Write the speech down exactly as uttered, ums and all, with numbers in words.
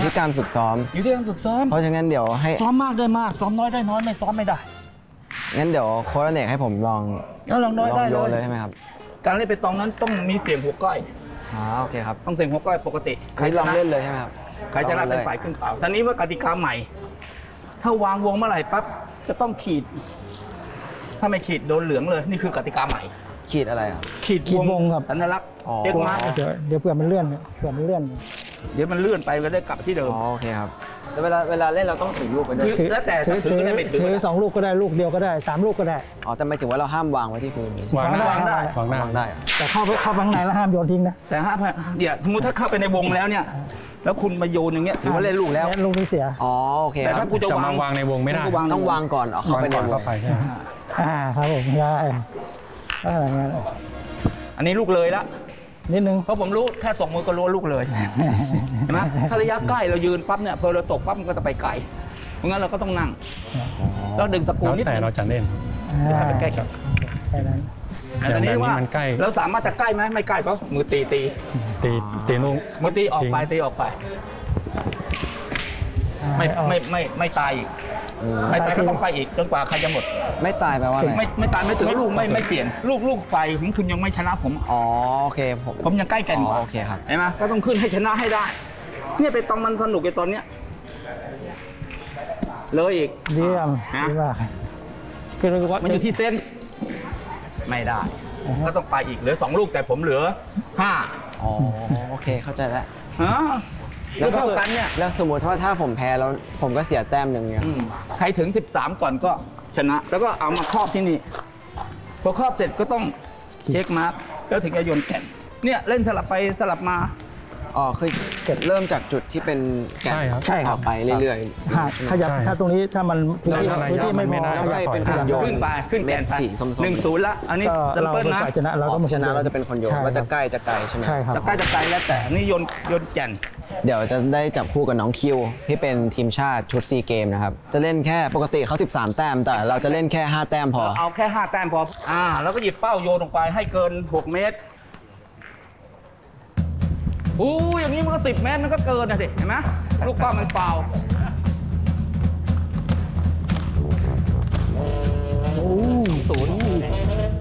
ที่การฝึกซ้อมอยู่ที่การฝึกซ้อมเพราะฉะนั้นเดี๋ยวให้ซ้อมมากได้มากซ้อมน้อยได้น้อยไม่ซ้อมไม่ได้งั้นเดี๋ยวโค้ชอเนกให้ผมลองลองน้อยได้เลยใช่ไหมครับการเล่นไปตองนั้นต้องมีเสียงหัวก้อยอ๋อโอเคครับต้องเสียงหัวก้อยปกติใครลองเล่นเลยใช่ไหมครับใครชนะเป็นฝ่ายขึ้นเปล่าตอนนี้ว่ากติกาใหม่ถ้าวางวงเมื่อไหร่ปั๊บจะต้องขีดถ้าไม่ขีดโดนเหลืองเลยนี่คือกติกาใหม่ขีดอะไรอ่ะขีดวงครับสัญลักษณ์เอกมาเดี๋ยวเดี๋ยวเผื่อมันเลื่อนเผื่อมันเลื่อนเดี๋ยวมันเลื่อนไปก็ได้กลับที่เดิมโอเคครับแล้วเวลาเวลาเล่นเราต้องถือลูกไปด้วยแล้วแต่ถือถือสองลูกก็ได้ลูกเดียวก็ได้สามลูกก็ได้อ๋อแต่ไม่ถึงว่าเราห้ามวางไว้ที่พื้นวางได้วางได้วางได้วางได้แต่เข้าเข้าข้างในแล้วห้ามโยนทิ้งนะแต่ห้ามเดี๋ยวสมมติถ้าเข้าไปในวงแล้วเนี่ยแล้วคุณมาโยนอย่างเงี้ยถือว่าเล่นลูกแล้วลูกนี้เสียอ๋อโอเคแต่ถ้ากูจะวางวางในวงไม่ได้ต้องวางก่อนเอาเข้าไปในวงอ่าครับผมได้อะไรเงี้ยอันนี้ลูกเลยละนิดนึงเพราะผมรู้แค่ส่งมือก็รู้ลูกเลยเห็นไหมถ้าระยะใกล้เรายืนปั๊บเนี่ยพอเราตกปั๊บมันก็จะไปไกลเพราะงั้นเราก็ต้องนั่งแล้วดึงตะปูนิดแต่เราจะเล่นจะไปใกล้กับแค่นั้นแต่นี้ว่าเราสามารถจะใกล้ไหมไม่ใกล้เพราะมือตีตีตีตีลูกมือตีออกไปตีออกไปไม่ไม่ไม่ไม่ตายอีกไม่ตายก็ต้องไปอีกจนกว่าใครจะหมดไม่ตายแปลว่าอะไรไม่ไม่ตายไม่ถึงลูกไม่ไม่เปลี่ยนลูกลูกไฟของคุณยังไม่ชนะผมอ๋อโอเคผมผมยังใกล้แก่นกว่าโอเคครับเห็นไหมก็ต้องขึ้นให้ชนะให้ได้เนี่ยไปตองมันสนุกไอ้ตอนเนี้ยเลยอีกเยี่ยมดีมากคือมันอยู่ที่เส้นไม่ได้ก็ต้องไปอีกเหลือสองลูกแต่ผมเหลือห้าอ๋อโอเคเข้าใจแล้วแล้วเท่ากันเนี่ยแล้วสมมติว่าถ้าผมแพ้แล้วผมก็เสียแต้มหนึ่งเนี่ยใครถึงสิบสามก่อนก็ชนะแล้วก็เอามาครอบที่นี่พอครอบเสร็จก็ต้องเช็คมาร์กแล้วถึงจะโยนแก่นเนี่ยเล่นสลับไปสลับมาอ๋อคือเริ่มจากจุดที่เป็นแก่นใช่ครับไปเรื่อยๆขยับถ้าตรงนี้ถ้ามันพื้นที่พื้นที่ไม่พอก็เป็นคนโยนขึ้นไปขึ้นแก่นสีส้มๆหนึ่งศูนย์ละอันนี้เราเป็นฝ่ายชนะเราก็ชนะเราจะเป็นคนโยนว่าจะใกล้จะไกลใช่ไหมใช่ครับจะใกล้จะไกลแล้วแต่นี่โยนโยนแก่นเดี๋ยวจะได้จับคู่กับน้องคิวที่เป็นทีมชาติชุดซีเกมนะครับจะเล่นแค่ปกติเขาสิบสามแต้มแต่เราจะเล่นแค่ห้าแต้มพอเอาแค่ห้าแต้มพออ่าแล้วก็หยิบเป้าโยนลงไปให้เกินหกเมตรอู้อย่างนี้มันก็สิบเมตรมันก็เกินนะสิเห็นไหมลูกเป้ามันฟาวโอ้ศูนย์